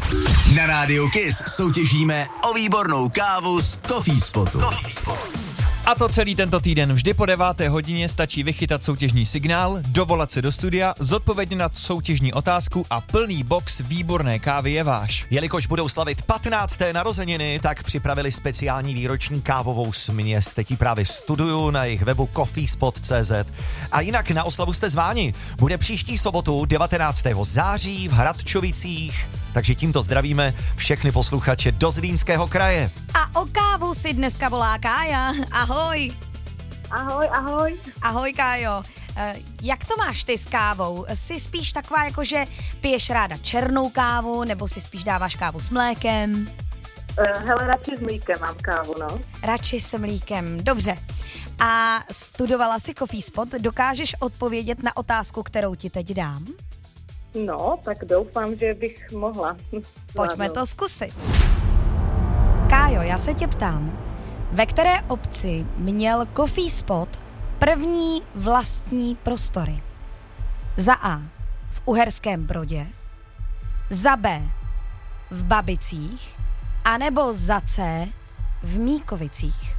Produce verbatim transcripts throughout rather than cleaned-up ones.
Na Rádiu Kiss soutěžíme o výbornou kávu z Coffee Spotu. A to celý tento týden. Vždy po deváté hodině stačí vychytat soutěžní signál, dovolat se do studia, zodpovědět soutěžní otázku a plný box výborné kávy je váš. Jelikož budou slavit patnácté narozeniny, tak připravili speciální výroční kávovou směs. Teď ji právě studuju na jejich webu coffee spot tečka cé zet. A jinak na oslavu jste zváni. Bude příští sobotu devatenáctého září v Hradčovicích. Takže tímto zdravíme všechny posluchače do Zlínského kraje. A o kávu si dneska volá Kája. Ahoj. Ahoj, ahoj. Ahoj, Kájo. Jak to máš ty s kávou? Jsi spíš taková, jako že piješ ráda černou kávu, nebo si spíš dáváš kávu s mlékem? Hele, radši s mlíkem mám kávu, no. Radši s mlíkem, dobře. A studovala jsi Coffee Spot, dokážeš odpovědět na otázku, kterou ti teď dám? No, tak doufám, že bych mohla. Pojďme to zkusit. Kájo, já se tě ptám, ve které obci měl Coffee Spot první vlastní prostory? Za A v Uherském Brodě, za B v Babicích, anebo za C v Míkovicích?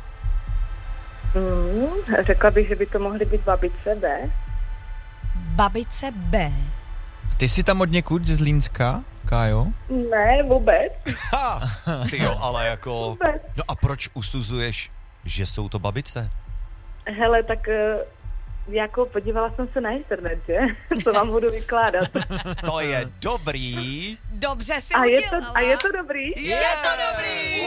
Mm, řekla bych, že by to mohly být Babice B. Babice B. Ty jsi tam od někud ze Zlínska, Kájo? Ne, vůbec. Ha, ty jo, ale jako... Vůbec. No a proč usuzuješ, že jsou to babice? Hele, tak jako podívala jsem se na internet, že? Co vám budu vykládat. To je dobrý. Dobře si A je udělala. to, a je to dobrý? Je to dobrý!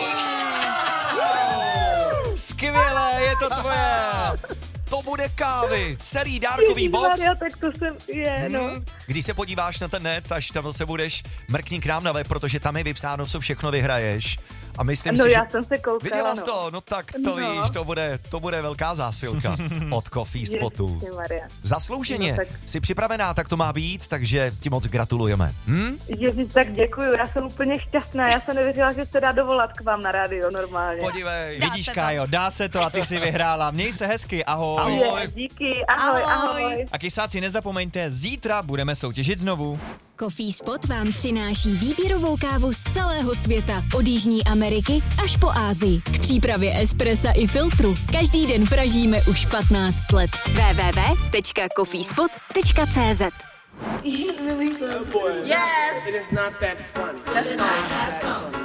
Skvělé, je to tvoje. To bude kávy, celý dárkový box. Ježišmarja, tak to jsem, je, no. Hmm. Když se podíváš na ten net, až tam se budeš, mrkni k nám na web, protože tam je vypsáno, co všechno vyhraješ. A myslím no si, já že... jsem se koukala, Viděla jsi no. to? No tak to No. víš, to bude, to bude velká zásilka od Coffee Spotu. Ježišmarja. Zaslouženě. No tak- Jsi připravená, tak to má být, takže ti moc gratulujeme. Hm? Ježiš, tak děkuju, já jsem úplně šťastná, já jsem nevěřila, že se dá dovolat k vám na rádio normálně. Podívej. Dá Vidíš, se to. Kájo, dá se to a ty jsi vyhrála. Měj se hezky, ahoj. Ahoj. Je, díky, ahoj, ahoj. ahoj. A kysáci, nezapomeňte, zítra budeme soutěžit znovu. Coffee Spot vám přináší výběrovou kávu z celého světa, od Jižní Ameriky až po Asii. K přípravě espressa i filtru každý den pražíme už patnáct let. w w w tečka coffee spot tečka cé zet. Yes. It is not that funny. That's fine.